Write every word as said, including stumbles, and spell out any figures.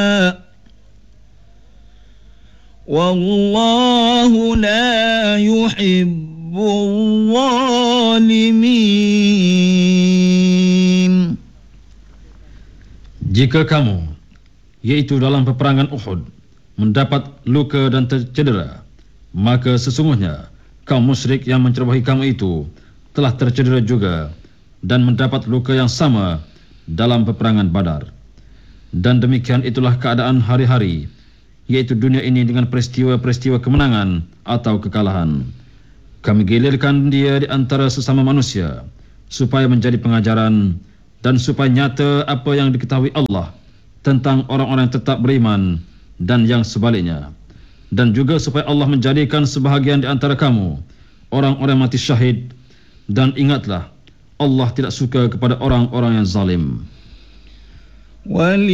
Wallahu la yuhibbul zalimin. Jika kamu, yaitu dalam peperangan Uhud, mendapat luka dan tercedera, maka sesungguhnya kaum musyrik yang mencerobohi kamu itu telah tercedera juga dan mendapat luka yang sama dalam peperangan Badar. Dan demikian itulah keadaan hari-hari, yaitu dunia ini dengan peristiwa-peristiwa kemenangan atau kekalahan. Kami gilirkan dia di antara sesama manusia, supaya menjadi pengajaran dan supaya nyata apa yang diketahui Allah tentang orang-orang yang tetap beriman dan yang sebaliknya. Dan juga supaya Allah menjadikan sebahagian di antara kamu orang-orang mati syahid. Dan ingatlah, Allah tidak suka kepada orang-orang yang zalim.